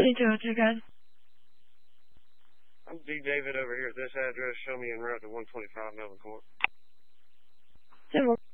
2202, guys. I'm D. David over here at this address. Show me en route to 125 Melvin Court. 10-4.